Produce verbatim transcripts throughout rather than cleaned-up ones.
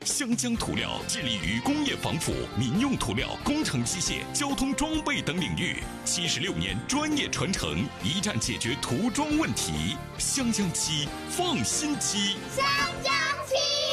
湘江涂料致力于工业防腐、民用涂料、工程机械、交通装备等领域，七十六年专业传承，一站解决涂装问题。湘江漆，放心漆。 湘江漆。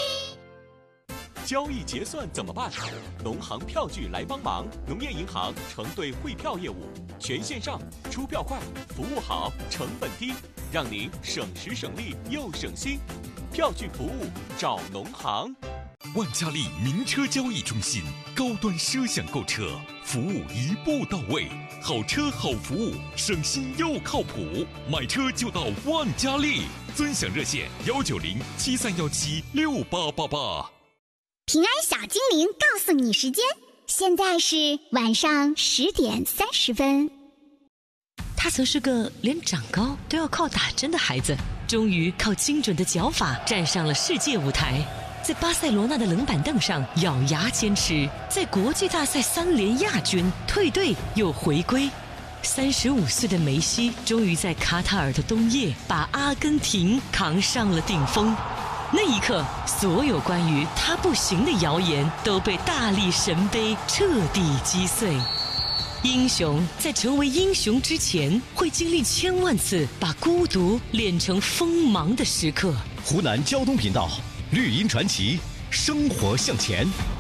交易结算怎么办？农行票据来帮忙。农业银行承兑汇票业务，全线上，出票快，服务好，成本低，让您省时省力又省心。票据服务找农行。 万家丽名车交易中心，高端奢享购车，服务一步到位，好车好服务，省心又靠谱。买车就到万家丽，尊享热线幺九零七三幺七六八八八。 平安小精灵告诉你时间，现在是晚上十点三十分。 他曾是个连长高都要靠打针的孩子，终于靠精准的脚法站上了世界舞台，在巴塞罗那的冷板凳上咬牙坚持，在国际大赛三连亚军，退队又回归。三十五岁的梅西终于在卡塔尔的冬夜把阿根廷扛上了顶峰。那一刻，所有关于他不行的谣言都被大力神杯彻底击碎。英雄在成为英雄之前，会经历千万次把孤独练成锋芒的时刻。 湖南交通频道，绿茵传奇，生活向前。